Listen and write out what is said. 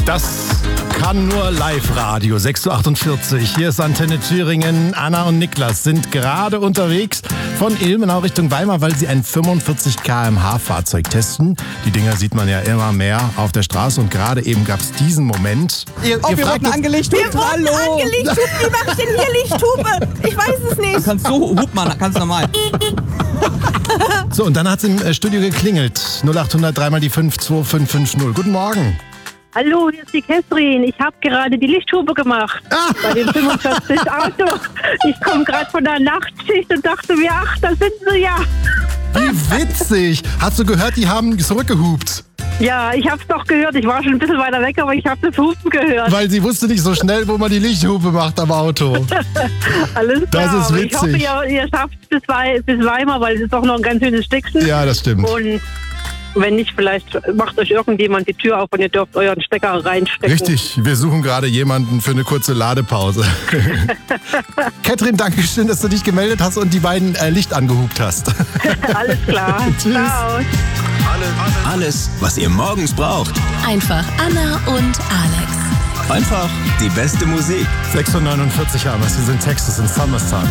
Das kann nur Live-Radio. 6.48 Uhr. Hier ist Antenne Thüringen. Anna und Niklas sind gerade unterwegs von Ilmenau Richtung Weimar, weil sie ein 45 km/h Fahrzeug testen. Die Dinger sieht man ja immer mehr auf der Straße und gerade eben gab es diesen Moment. Wir wurden angelegt. Wir wurden angelegt. Wie mache ich denn hier Lichthupe? Ich weiß es nicht. Du kannst so, hup mal, ganz normal. So, und dann hat es im Studio geklingelt. 0800 3 mal die 52550. Guten Morgen. Hallo, hier ist die Catherine. Ich habe gerade die Lichthupe gemacht. Bei dem 45 Auto. Ich komme gerade von der Nachtschicht und dachte mir, ach, da sind sie ja. Wie witzig. Hast du gehört, die haben zurückgehupt? Ja, ich habe es doch gehört. Ich war schon ein bisschen weiter weg, aber ich habe das Hupen gehört. Weil sie wusste nicht so schnell, wo man die Lichthupe macht am Auto. Alles klar. Das ist witzig. Ich hoffe, ihr schafft es bis Weimar, weil es ist doch noch ein ganz schönes Stückchen. Ja, das stimmt. Und wenn nicht, vielleicht macht euch irgendjemand die Tür auf und ihr dürft euren Stecker reinstecken. Richtig, wir suchen gerade jemanden für eine kurze Ladepause. Catherine, danke schön, dass du dich gemeldet hast und die beiden Licht angehupt hast. Alles klar. Tschüss. Ciao. Alles, was ihr morgens braucht. Einfach Anna und Alex. Einfach die beste Musik. 6:49 haben wir. Sie sind Texas in Summertime.